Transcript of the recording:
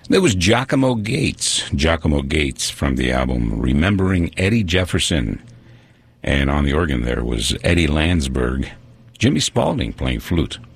There was Giacomo Gates from the album Remembering Eddie Jefferson. And on the organ there was Eddie Landsberg, Jimmy Spalding playing flute.